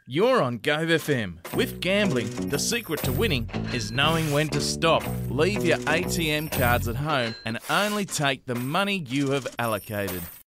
You're on Gove FM. With gambling, the secret to winning is knowing when to stop. Leave your ATM cards at home and only take the money you have allocated.